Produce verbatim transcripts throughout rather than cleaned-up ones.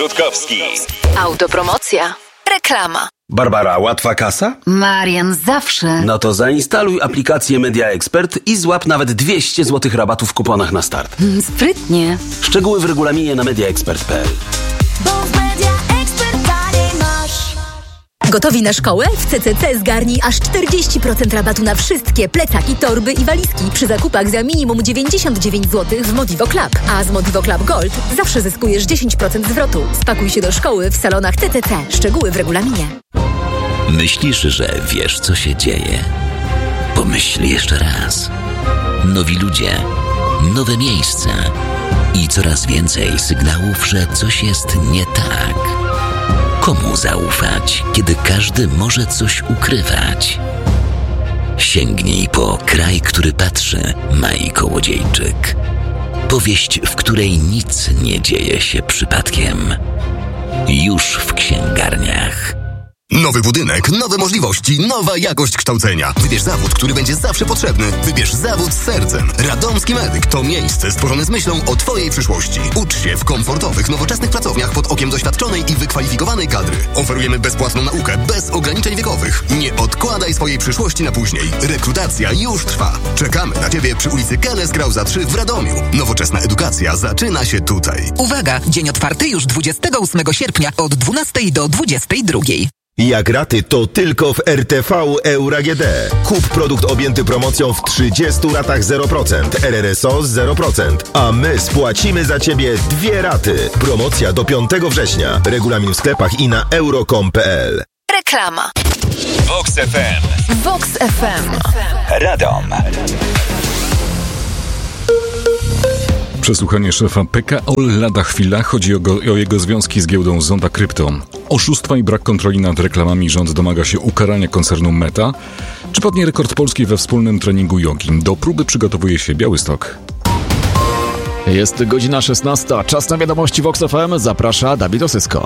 Rutkowski. Autopromocja. Reklama. Barbara, łatwa kasa? Marian, zawsze. No to zainstaluj aplikację Media Expert i złap nawet dwieście złotych rabatu w kuponach na start. Mm, sprytnie. Szczegóły w regulaminie na mediaexpert kropka p l. Gotowi na szkołę? W C C C zgarnij aż czterdzieści procent rabatu na wszystkie plecaki, torby i walizki przy zakupach za minimum dziewięćdziesiąt dziewięć złotych w Modivo Club. A z Modivo Club Gold zawsze zyskujesz dziesięć procent zwrotu. Spakuj się do szkoły w salonach C C C. Szczegóły w regulaminie. Myślisz, że wiesz, co się dzieje? Pomyśl jeszcze raz. Nowi ludzie, nowe miejsca i coraz więcej sygnałów, że coś jest nie tak. Komu zaufać, kiedy każdy może coś ukrywać? Sięgnij po Kraj, który patrzy, Mai Kołodziejczyk. Powieść, w której nic nie dzieje się przypadkiem. Już w księgarniach. Nowy budynek, nowe możliwości, nowa jakość kształcenia. Wybierz zawód, który będzie zawsze potrzebny. Wybierz zawód z sercem. Radomski Medyk to miejsce stworzone z myślą o Twojej przyszłości. Ucz się w komfortowych, nowoczesnych pracowniach pod okiem doświadczonej i wykwalifikowanej kadry. Oferujemy bezpłatną naukę, bez ograniczeń wiekowych. Nie odkładaj swojej przyszłości na później. Rekrutacja już trwa. Czekamy na Ciebie przy ulicy Keles Krauza trzy w Radomiu. Nowoczesna edukacja zaczyna się tutaj. Uwaga! Dzień otwarty już dwudziestego ósmego sierpnia od dwunastej do dwudziestej drugiej. Jak raty, to tylko w R T V Euro A G D. Kup produkt objęty promocją w trzydziestu ratach zero procent, R R S O zero procent, a my spłacimy za Ciebie dwie raty. Promocja do piątego września. Regulamin w sklepach i na euro kropka com kropka p l. Reklama. Vox F M. Vox F M. Radom. Przesłuchanie szefa P K O L lada chwila. Chodzi o, go, o jego związki z giełdą Zonda Krypto. Oszustwa i brak kontroli nad reklamami. Rząd domaga się ukarania koncernu Meta. Czy padnie rekord Polski we wspólnym treningu jogi? Do próby przygotowuje się Białystok. Jest godzina szesnasta. Czas na wiadomości Vox F M. Zaprasza Dawid Osysko.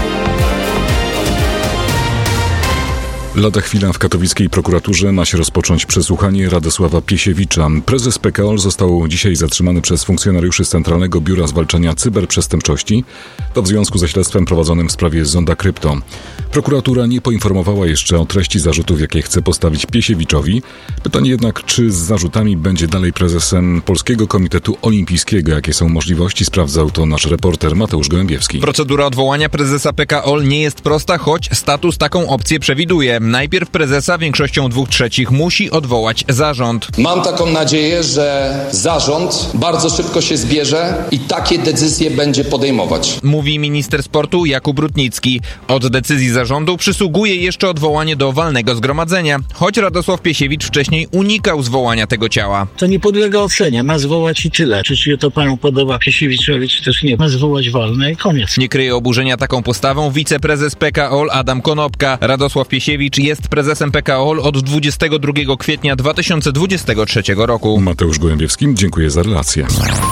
Lada chwila w katowickiej prokuraturze ma się rozpocząć przesłuchanie Radosława Piesiewicza. Prezes P K O L został dzisiaj zatrzymany przez funkcjonariuszy z Centralnego Biura Zwalczania Cyberprzestępczości. To w związku ze śledztwem prowadzonym w sprawie Zonda Krypto. Prokuratura nie poinformowała jeszcze o treści zarzutów, jakie chce postawić Piesiewiczowi. Pytanie jednak, czy z zarzutami będzie dalej prezesem Polskiego Komitetu Olimpijskiego. Jakie są możliwości, sprawdzał to nasz reporter Mateusz Gołębiewski. Procedura odwołania prezesa P K O L nie jest prosta, choć status taką opcję przewiduje. Najpierw prezesa większością dwóch trzecich musi odwołać zarząd. Mam taką nadzieję, że zarząd bardzo szybko się zbierze i takie decyzje będzie podejmować. Mówi minister sportu Jakub Rutnicki. Od decyzji zarządu przysługuje jeszcze odwołanie do walnego zgromadzenia, choć Radosław Piesiewicz wcześniej unikał zwołania tego ciała. To nie podlega ocenie, ma zwołać i tyle. Czy się to panu podoba Piesiewiczowi, czy też nie. Ma zwołać walne i koniec. Nie kryje oburzenia taką postawą wiceprezes P K O L Adam Konopka. Radosław Piesiewicz jest prezesem P K O L od dwudziestego drugiego kwietnia dwa tysiące dwudziestego trzeciego roku. Mateusz Gołębiewski, dziękuję za relację.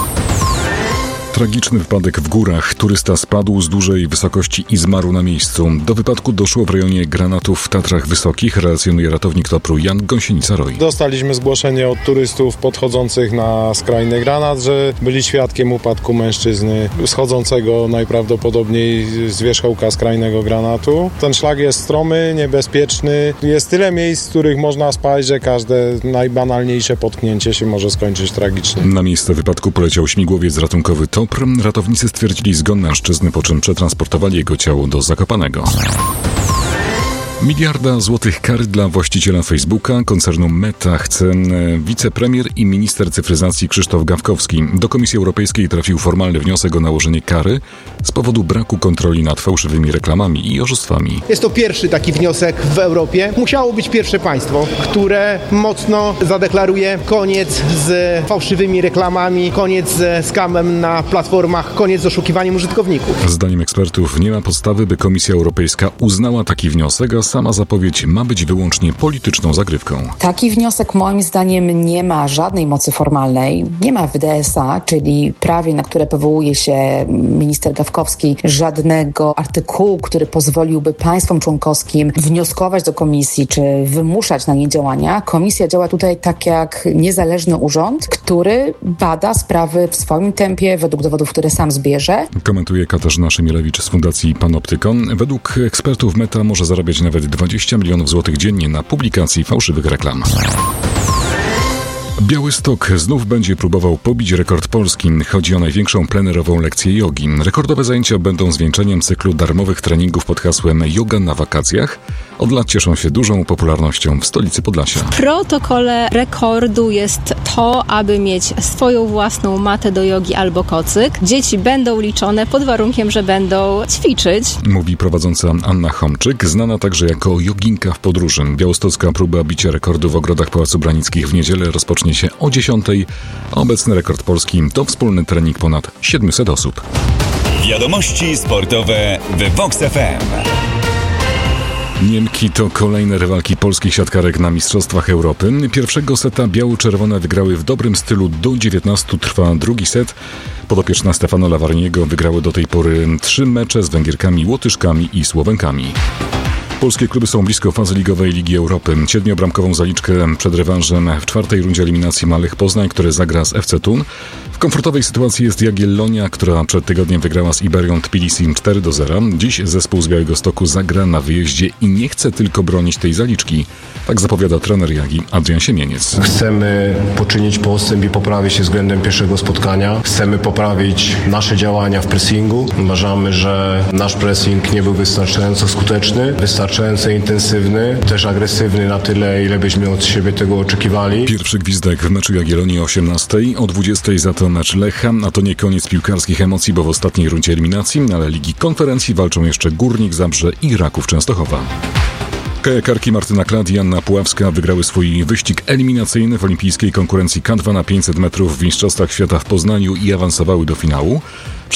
Tragiczny wypadek w górach. Turysta spadł z dużej wysokości i zmarł na miejscu. Do wypadku doszło w rejonie Granatów w Tatrach Wysokich, relacjonuje ratownik Topru Jan Gąsienica-Roy. Dostaliśmy zgłoszenie od turystów podchodzących na skrajny granat, że byli świadkiem upadku mężczyzny schodzącego najprawdopodobniej z wierzchołka skrajnego granatu. Ten szlak jest stromy, niebezpieczny. Jest tyle miejsc, w których można spać, że każde najbanalniejsze potknięcie się może skończyć tragicznie. Na miejsce wypadku poleciał śmigłowiec ratunkowy Topr. Ratownicy stwierdzili zgon mężczyzny, po czym przetransportowali jego ciało do Zakopanego. Miliarda złotych kary dla właściciela Facebooka, koncernu Meta chce wicepremier i minister cyfryzacji Krzysztof Gawkowski. Do Komisji Europejskiej trafił formalny wniosek o nałożenie kary z powodu braku kontroli nad fałszywymi reklamami i oszustwami. Jest to pierwszy taki wniosek w Europie. Musiało być pierwsze państwo, które mocno zadeklaruje koniec z fałszywymi reklamami, koniec z skamem na platformach, koniec z oszukiwaniem użytkowników. Zdaniem ekspertów nie ma podstawy, by Komisja Europejska uznała taki wniosek, a sama zapowiedź ma być wyłącznie polityczną zagrywką. Taki wniosek moim zdaniem nie ma żadnej mocy formalnej. Nie ma w D S A, czyli prawie, na które powołuje się minister Gawkowski, żadnego artykułu, który pozwoliłby państwom członkowskim wnioskować do komisji czy wymuszać na nie działania. Komisja działa tutaj tak jak niezależny urząd, który bada sprawy w swoim tempie, według dowodów, które sam zbierze. Komentuje Katarzyna Szymielewicz z Fundacji Panoptykon. Według ekspertów Meta może zarabiać nawet dwadzieścia milionów złotych dziennie na publikacji fałszywych reklam. Białystok znów będzie próbował pobić rekord polski. Chodzi o największą plenerową lekcję jogi. Rekordowe zajęcia będą zwieńczeniem cyklu darmowych treningów pod hasłem Yoga na wakacjach. Od lat cieszą się dużą popularnością w stolicy Podlasia. W protokole rekordu jest to, aby mieć swoją własną matę do jogi albo kocyk. Dzieci będą liczone pod warunkiem, że będą ćwiczyć. Mówi prowadząca Anna Homczyk, znana także jako joginka w podróży. Białostocka próba bicia rekordu w ogrodach Pałacu Branickich w niedzielę rozpocznie się o dziesiątej. Obecny rekord polski to wspólny trening ponad siedmiuset osób. Wiadomości sportowe w Vox F M. Niemki to kolejne rywalki polskich siatkarek na Mistrzostwach Europy. Pierwszego seta biało-czerwone wygrały w dobrym stylu do dziewiętnastu. Trwa drugi set. Podopieczna Stefano Lavarniego wygrały do tej pory trzy mecze z Węgierkami, Łotyszkami i Słowenkami. Polskie kluby są blisko fazy ligowej Ligi Europy. Siedmiobramkową zaliczkę przed rewanżem w czwartej rundzie eliminacji ma Lech Poznań, który zagra z F C Thun. W komfortowej sytuacji jest Jagiellonia, która przed tygodniem wygrała z Iberią Tbilisi cztery do zera. Dziś zespół z Białegostoku zagra na wyjeździe i nie chce tylko bronić tej zaliczki. Tak zapowiada trener Jagi Adrian Siemieniec. Chcemy poczynić postęp i poprawić się względem pierwszego spotkania. Chcemy poprawić nasze działania w pressingu. Uważamy, że nasz pressing nie był wystarczająco skuteczny, wystarczająco intensywny, też agresywny na tyle, ile byśmy od siebie tego oczekiwali. Pierwszy gwizdek w meczu Jagiellonii o osiemnastej, o dwudziestej za to mecz Lecha, a to nie koniec piłkarskich emocji, bo w ostatniej rundzie eliminacji, ale Ligi Konferencji walczą jeszcze Górnik Zabrze i Raków Częstochowa. Kajakarki Martyna Klad i Anna Puławska wygrały swój wyścig eliminacyjny w olimpijskiej konkurencji K dwa na pięćset metrów w Mistrzostwach Świata w Poznaniu i awansowały do finału.